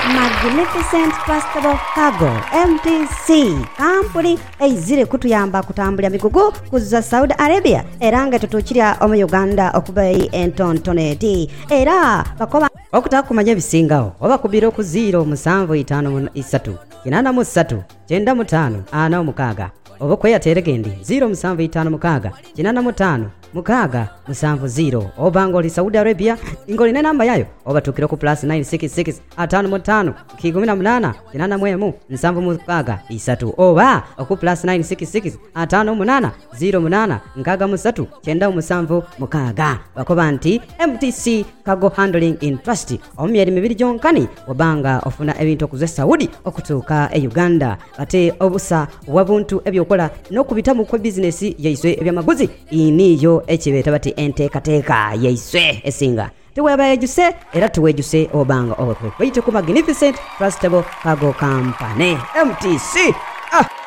Magnificent Trustable Cargo MTC kampuni eizire kutuyamba kutambulya migugu kuza Saudi Arabia era nga tutukirya omu Uganda okuba entontoneti era bakoba okutaka kumanya ebisingawo oba kubira ku 0753 83 95 46 oba kweyateregendi 0756 85 mukaga musanvu 0 obanga oli Saudi Arabia ingoli ne namba yayo obatukira ku +966 55 18 81 nsanvu mukaga 3 oba oku +966 58 08 nkaga musatu chenda musanvu mukaga bakoba nti MTC Cargo Handling in Trust omyeri mibiri jonkani obanga ofuna ebintu okuze Saudi okutuuka e Uganda ate obusa wabuntu ebyokola n'okubitamu kwa business yaiswe ebyamaguzi iniyo ekibeta bati enteekateeka yaiswe esinga tuwebayejuse era tuwejuse obanga obwe bayite ku Magnificent Trustable Cargo Company MTC